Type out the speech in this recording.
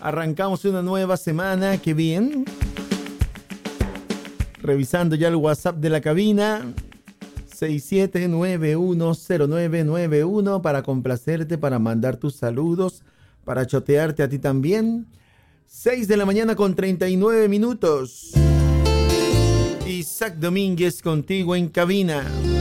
Arrancamos una nueva semana, qué bien. Revisando ya el WhatsApp de la cabina, 67910991 para complacerte, para mandar tus saludos, para chotearte a ti también. 6 de la mañana con 39 minutos. Isaac Domínguez contigo en cabina.